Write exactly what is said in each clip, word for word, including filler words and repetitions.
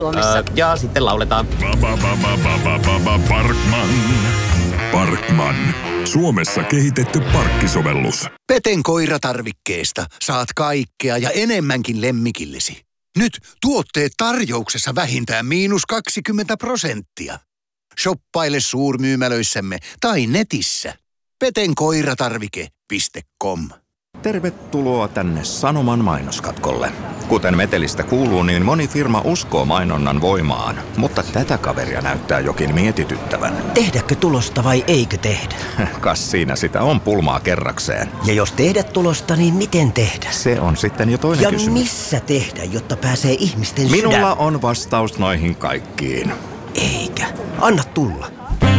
Öö, ja sitten lauletaan. Parkman. Parkman. Suomessa kehitetty parkkisovellus. Peten koiratarvikkeesta saat kaikkea ja enemmänkin lemmikillesi. Nyt tuotteet tarjouksessa vähintään miinus kaksikymmentä prosenttia. Shoppaile suurmyymälöissämme tai netissä. peten koiratarvike piste com. Tervetuloa tänne Sanoman mainoskatkolle. Kuten metelistä kuuluu, niin moni firma uskoo mainonnan voimaan, mutta tätä kaveria näyttää jokin mietityttävän. Tehdäkö tulosta vai eikö tehdä? Kas siinä sitä on pulmaa kerrakseen. Ja jos tehdä tulosta, niin miten tehdä? Se on sitten jo toinen ja kysymys. Ja missä tehdä, jotta pääsee ihmisten Minulla sydän? on vastaus noihin kaikkiin. Eikä. Anna tulla.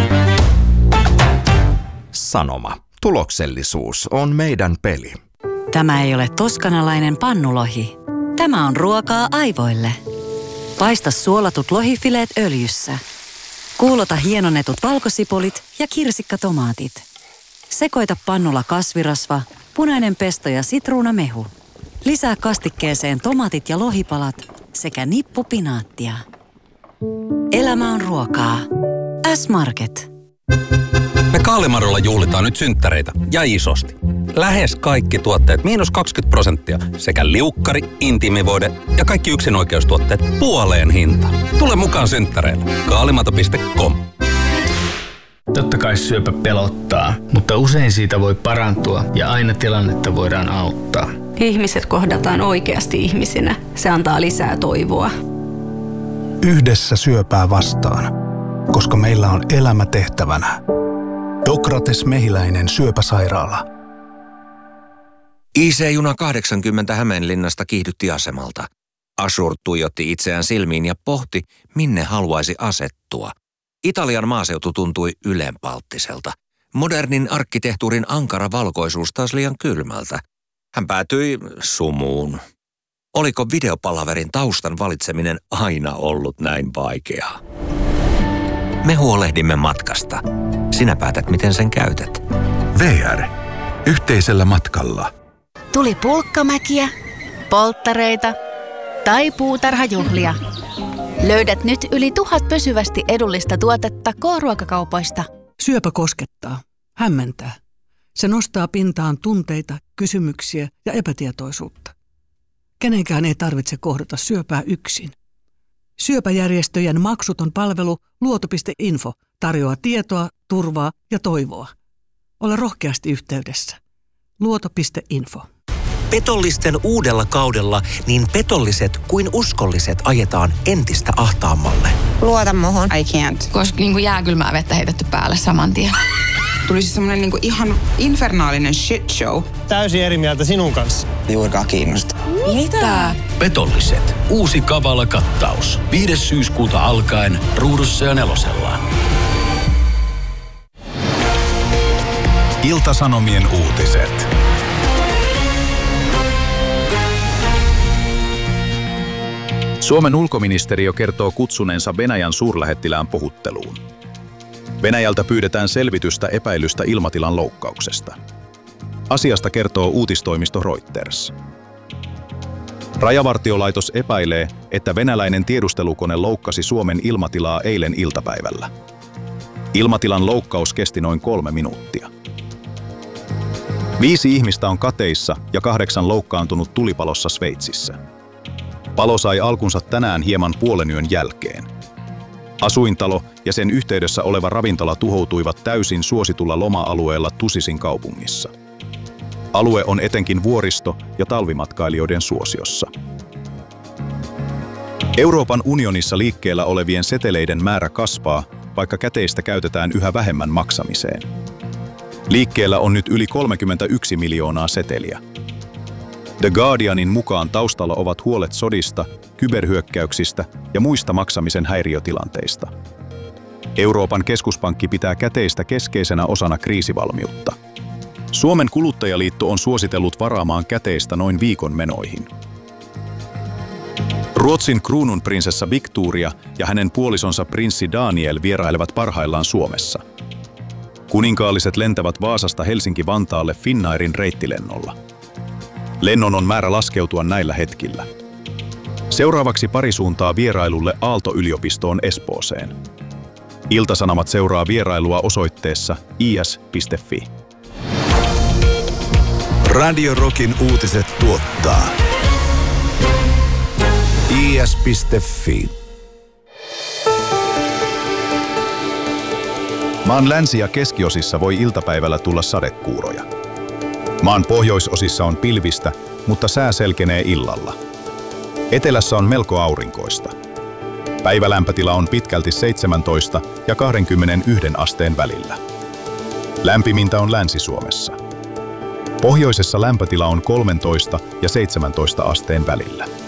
Sanoma. Tuloksellisuus on meidän peli. Tämä ei ole toskanalainen pannulohi. Tämä on ruokaa aivoille. Paista suolatut lohifileet öljyssä. Kuulota hienonnetut valkosipulit ja kirsikkatomaatit. Sekoita pannulla kasvirasva, punainen pesto ja sitruunamehu. Lisää kastikkeeseen tomaatit ja lohipalat sekä nippu pinaattia. Elämä on ruokaa. S-Market. Me Kaalimarolla juhlitaan nyt synttäreitä ja isosti. Lähes kaikki tuotteet miinus kaksikymmentä prosenttia sekä liukkari, intiimivoide ja kaikki yksinoikeustuotteet puoleen hintaan. Tule mukaan synttäreille. Kaalimato piste com. Totta kai syöpä pelottaa, mutta usein siitä voi parantua ja aina tilannetta voidaan auttaa. Ihmiset kohdataan oikeasti ihmisinä. Se antaa lisää toivoa. Yhdessä syöpää vastaan, koska meillä on elämä tehtävänä. Dokrates Mehiläinen syöpäsairaala. I C-juna kahdeksankymmentä Hämeenlinnasta kiihdytti asemalta. Ashur tuijotti itseään silmiin ja pohti, minne haluaisi asettua. Italian maaseutu tuntui ylenpalttiselta. Modernin arkkitehtuurin ankara valkoisuus taas liian kylmältä. Hän päätyi sumuun. Oliko videopalaverin taustan valitseminen aina ollut näin vaikeaa? Me huolehdimme matkasta. Sinä päätät, miten sen käytät. V R. Yhteisellä matkalla. Tuli pulkkamäkiä, polttareita tai puutarhajuhlia. Löydät nyt yli tuhat pysyvästi edullista tuotetta K-ruokakaupoista. Syöpä koskettaa, hämmentää. Se nostaa pintaan tunteita, kysymyksiä ja epätietoisuutta. Kenenkään ei tarvitse kohdata syöpää yksin. Syöpäjärjestöjen maksuton palvelu luoto piste info tarjoaa tietoa, turvaa ja toivoa. Ole rohkeasti yhteydessä. luoto piste info. Petollisten uudella kaudella niin petolliset kuin uskolliset ajetaan entistä ahtaammalle. Luota muhun. I can't. Koska niin kuin jääkylmää vettä heitetty päälle saman tien. Tuli siis semmonen niin kuin ihan infernaalinen shit show. Täysin eri mieltä sinun kanssa. Juurikaan kiinnosta. Mitä? Petolliset. Uusi kavala kattaus. viides syyskuuta alkaen Ruudussa ja Nelosella. Ilta-Sanomien uutiset. Suomen ulkoministeriö kertoo kutsuneensa Venäjän suurlähettilään puhutteluun. Venäjältä pyydetään selvitystä epäilystä ilmatilan loukkauksesta. Asiasta kertoo uutistoimisto Reuters. Rajavartiolaitos epäilee, että venäläinen tiedustelukone loukkasi Suomen ilmatilaa eilen iltapäivällä. Ilmatilan loukkaus kesti noin kolme minuuttia. Viisi ihmistä on kateissa ja kahdeksan loukkaantunut tulipalossa Sveitsissä. Palo sai alkunsa tänään hieman puolenyön jälkeen. Asuintalo ja sen yhteydessä oleva ravintola tuhoutuivat täysin suositulla loma-alueella Tusisin kaupungissa. Alue on etenkin vuoristo- ja talvimatkailijoiden suosiossa. Euroopan unionissa liikkeellä olevien seteleiden määrä kasvaa, vaikka käteistä käytetään yhä vähemmän maksamiseen. Liikkeellä on nyt yli kolmekymmentäyksi miljoonaa seteliä. The Guardianin mukaan taustalla ovat huolet sodista, kyberhyökkäyksistä ja muista maksamisen häiriötilanteista. Euroopan keskuspankki pitää käteistä keskeisenä osana kriisivalmiutta. Suomen kuluttajaliitto on suositellut varaamaan käteistä noin viikon menoihin. Ruotsin kruununprinsessa Victoria ja hänen puolisonsa prinssi Daniel vierailevat parhaillaan Suomessa. Kuninkaalliset lentävät Vaasasta Helsinki-Vantaalle Finnairin reittilennolla. Lennon on määrä laskeutua näillä hetkillä. Seuraavaksi pari suuntaa vierailulle Aalto-yliopistoon Espooseen. Ilta-Sanomat seuraa vierailua osoitteessa i s piste f i. Radio Rockin uutiset tuottaa i s piste f i. Maan länsi- ja keskiosissa voi iltapäivällä tulla sadekuuroja. Maan pohjoisosissa on pilvistä, mutta sää selkenee illalla. Etelässä on melko aurinkoista. Päivälämpötila on pitkälti seitsemäntoista ja kaksikymmentäyksi asteen välillä. Lämpimintä on Länsi-Suomessa. Pohjoisessa lämpötila on kolmetoista ja seitsemäntoista asteen välillä.